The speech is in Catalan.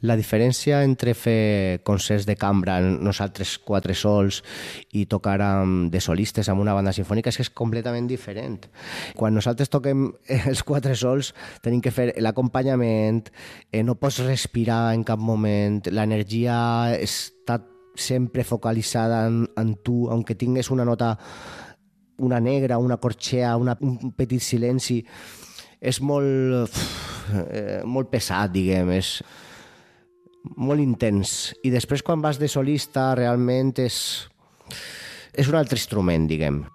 La diferència entre fer concerts de cambra, nosaltres 4 sols, i tocar de solistes amb una banda sinfònica és que és completament diferent. Quan nosaltres toquem els 4 sols tenim que fer l'acompanyament, no pots respirar en cap moment, l'energia està sempre focalitzada en tu, aunque tingues una nota, una negra, una corxea, un petit silenci, és molt pesat, diguem, és molt intens. I després quan vas de solista realment és un altre instrument, diguem.